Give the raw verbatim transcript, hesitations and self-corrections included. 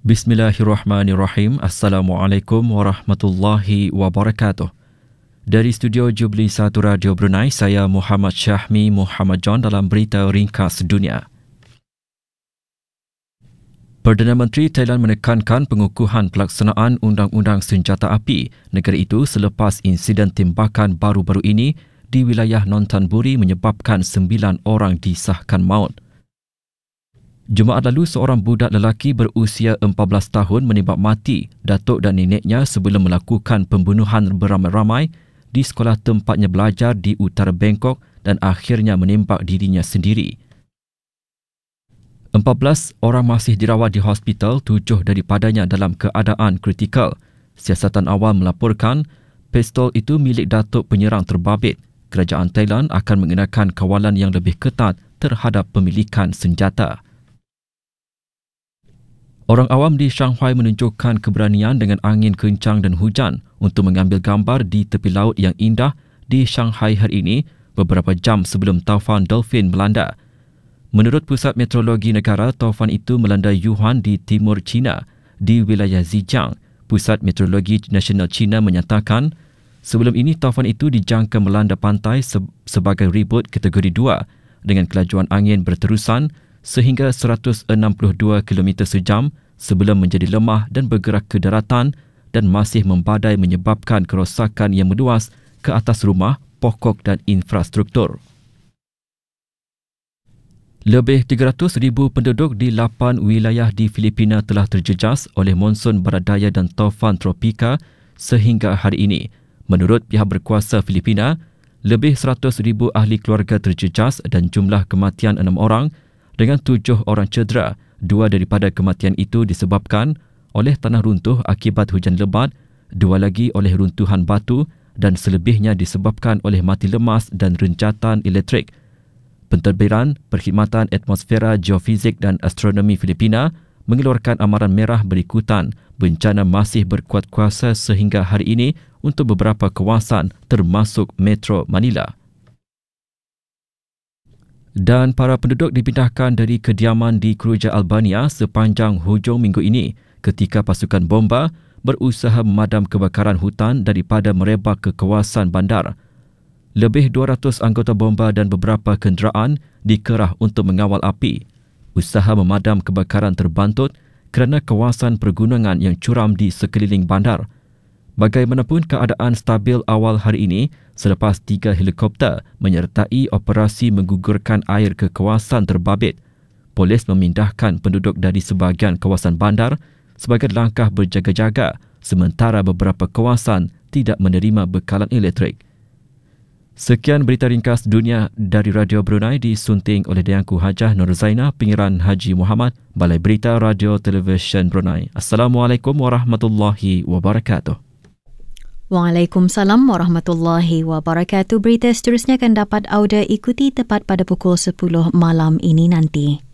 Bismillahirrahmanirrahim. Assalamualaikum warahmatullahi wabarakatuh. Dari studio Jubilee satu Radio Brunei, saya Muhammad Syahmi Muhammad John dalam berita ringkas dunia. Perdana Menteri Thailand menekankan pengukuhan pelaksanaan Undang-Undang Senjata Api negara itu selepas insiden tembakan baru-baru ini di wilayah Nonthaburi menyebabkan sembilan orang disahkan maut. Jumaat lalu, seorang budak lelaki berusia empat belas tahun menembak mati datuk dan neneknya sebelum melakukan pembunuhan beramai-ramai di sekolah tempatnya belajar di utara Bangkok dan akhirnya menembak dirinya sendiri. empat belas orang masih dirawat di hospital, tujuh daripadanya dalam keadaan kritikal. Siasatan awal melaporkan pistol itu milik datuk penyerang terbabit. Kerajaan Thailand akan mengenakan kawalan yang lebih ketat terhadap pemilikan senjata. Orang awam di Shanghai menunjukkan keberanian dengan angin kencang dan hujan untuk mengambil gambar di tepi laut yang indah di Shanghai hari ini beberapa jam sebelum taufan Dolphin melanda. Menurut Pusat Meteorologi Negara, taufan itu melanda Yuhuan di timur China di wilayah Zhejiang. Pusat Meteorologi Nasional China menyatakan sebelum ini taufan itu dijangka melanda pantai se- sebagai ribut kategori dua dengan kelajuan angin berterusan sehingga seratus enam puluh dua kilometer sejam sebelum menjadi lemah dan bergerak ke daratan dan masih membadai menyebabkan kerosakan yang meluas ke atas rumah, pokok dan infrastruktur. Lebih tiga ratus ribu penduduk di lapan wilayah di Filipina telah terjejas oleh monsun baradaya dan taufan tropika sehingga hari ini. Menurut pihak berkuasa Filipina, lebih seratus ribu ahli keluarga terjejas dan jumlah kematian enam orang dengan tujuh orang cedera. Dua daripada kematian itu disebabkan oleh tanah runtuh akibat hujan lebat, dua lagi oleh runtuhan batu dan selebihnya disebabkan oleh mati lemas dan renjatan elektrik. Pentadbiran Perkhidmatan Atmosfera Geofizik dan Astronomi Filipina mengeluarkan amaran merah berikutan. Bencana masih berkuat kuasa sehingga hari ini untuk beberapa kawasan termasuk Metro Manila. Dan para penduduk dipindahkan dari kediaman di Kruja Albania sepanjang hujung minggu ini ketika pasukan bomba berusaha memadam kebakaran hutan daripada merebak ke kawasan bandar. Lebih dua ratus anggota bomba dan beberapa kenderaan dikerah untuk mengawal api. Usaha memadam kebakaran terbantut kerana kawasan pergunungan yang curam di sekeliling bandar. Bagaimanapun, keadaan stabil awal hari ini selepas tiga helikopter menyertai operasi menggugurkan air ke kawasan terbabit. Polis memindahkan penduduk dari sebahagian kawasan bandar sebagai langkah berjaga-jaga sementara beberapa kawasan tidak menerima bekalan elektrik. Sekian berita ringkas dunia dari Radio Brunei disunting oleh Dianku Hajah Nur Zainah, Pengiran Haji Muhammad, Balai Berita Radio Televisyen Brunei. Assalamualaikum warahmatullahi wabarakatuh. Waalaikumsalam warahmatullahi wabarakatuh. Berita seterusnya akan dapat anda ikuti tepat pada pukul sepuluh malam ini nanti.